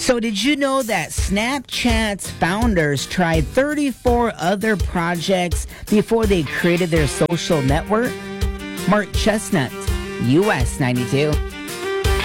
So did you know that Snapchat's founders tried 34 other projects before they created their social network? Mark Chestnut, US 92.